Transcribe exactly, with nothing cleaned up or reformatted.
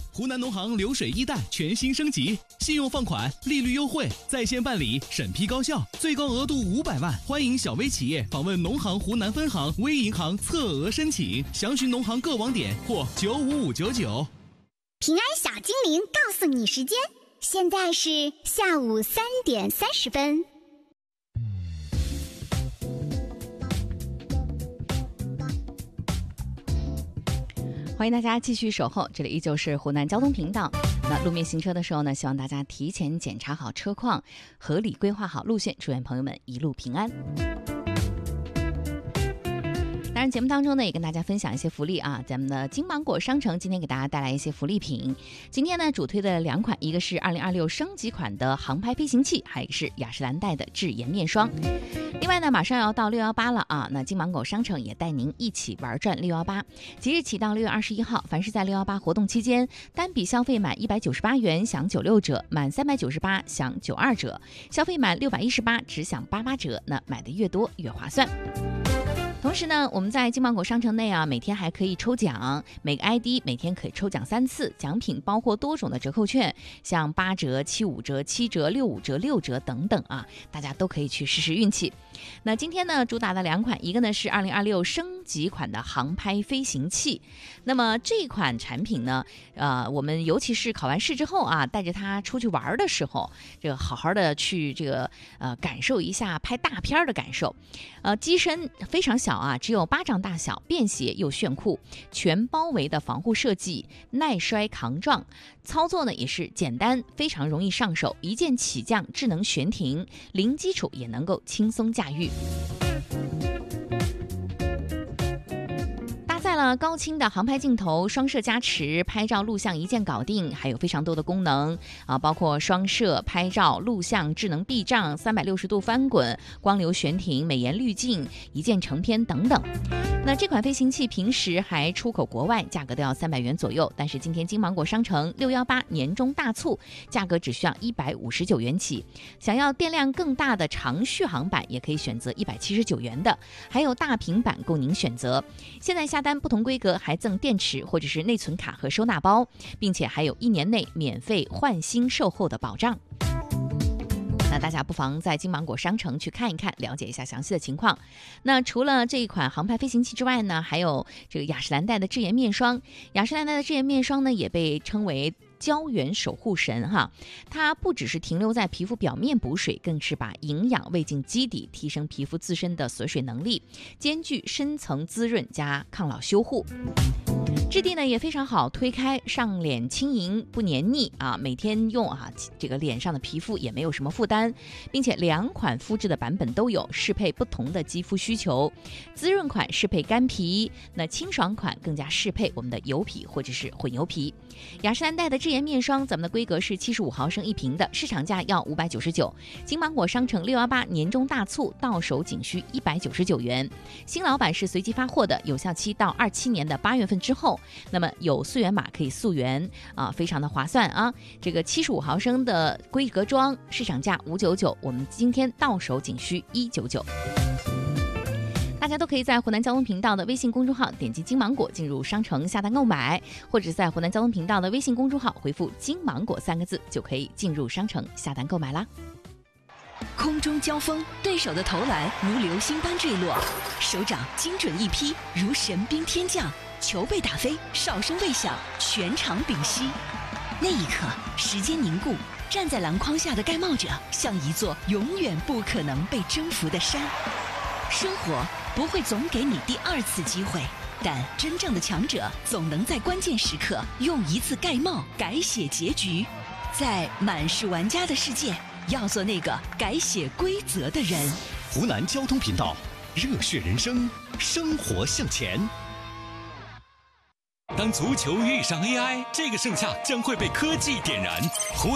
湖南农行流水一贷全新升级，信用放款利率优惠，在线办理，审批高效，最高额度五百万。欢迎小微企业访问农行湖南分行微银行测额申请，详询农行各网点或九五五九九。 平安小精灵告诉你时间，现在是下午三点三十分。 欢迎大家继续守候，这里依旧是湖南交通频道。那路面行车的时候呢，希望大家提前检查好车况，合理规划好路线，祝愿朋友们一路平安。当然节目当中呢也跟大家分享一些福利啊，咱们的金芒果商城今天给大家带来一些福利品。今天呢主推的两款，一个是二零二六升级款的航拍飞行器，还有一个是雅诗兰黛的智妍面霜。另外呢马上要到六一八了啊，那金芒果商城也带您一起玩转六一八。即日起到六月二十一号，凡是在六一八活动期间单笔消费满一百九十八元享九六折，满三百九十八享九二折，消费满六百一十八只享八八折，那买的越多越划算。同时呢，我们在金芒果商城内啊，每天还可以抽奖，每个 I D 每天可以抽奖三次，奖品包括多种的折扣券，像八折、七五折、七折、六五折、六折等等啊，大家都可以去试试运气。那今天呢，主打的两款，一个呢是二零二六升级款的航拍飞行器。那么这款产品呢，呃，我们尤其是考完试之后啊，带着它出去玩的时候，这个好好的去这个呃感受一下拍大片的感受。呃，机身非常小啊，只有巴掌大小，便携又炫酷，全包围的防护设计，耐摔抗撞，操作呢也是简单，非常容易上手，一键起降，智能悬停，零基础也能够轻松驾驭。带了高清的航拍镜头，双摄加持，拍照录像一键搞定，还有非常多的功能啊，包括双摄、拍照、录像、智能避障、三百六十度翻滚、光流悬停、美颜滤镜、一键成片等等。那这款飞行器平时还出口国外，价格都要三百元左右，但是今天金芒果商城六一八年中大促，价格只需要一百五十九元起。想要电量更大的长续航版，也可以选择一百七十九元的，还有大平板供您选择。现在下单不同规格还赠电池或者是内存卡和收纳包，并且还有一年内免费换新售后的保障。那大家不妨在金芒果商城去看一看，了解一下详细的情况。那除了这一款航拍飞行器之外呢，还有这个雅诗兰黛的智妍面霜。雅诗兰黛的智妍面霜呢，也被称为胶原守护神哈，它不只是停留在皮肤表面补水，更是把营养喂进基底，提升皮肤自身的锁水能力，兼具深层滋润加抗老修护。质地呢也非常好推开，上脸轻盈不黏腻啊，每天用啊，这个脸上的皮肤也没有什么负担，并且两款肤质的版本都有，适配不同的肌肤需求。滋润款适配干皮，那清爽款更加适配我们的油皮或者是混油皮。雅诗兰黛的智妍面霜，咱们的规格是七十五毫升一瓶的，市场价要五百九十九，金芒果商城六一八年中大促，到手仅需一百九十九元。新老版是随机发货的，有效期到二七年的八月份之后。那么有溯源码可以溯源啊，非常的划算啊！这个七十五毫升的规格装，市场价五九九，我们今天到手仅需一九九。大家都可以在湖南交通频道的微信公众号点击金芒果进入商城下单购买，或者在湖南交通频道的微信公众号回复金芒果三个字就可以进入商城下单购买啦。 空中交锋，对手的投篮如流星般坠落，手掌精准一劈，如神兵天降，球被打飞，哨声未响，全场屏息。那一刻，时间凝固，站在篮筐下的盖帽者像一座永远不可能被征服的山。生活不会总给你第二次机会，但真正的强者总能在关键时刻用一次盖帽改写结局。在满是玩家的世界，要做那个改写规则的人。 湖南交通频道，热血人生，生活向前。当足球遇上 A I， 这个盛夏将会被科技点燃。湖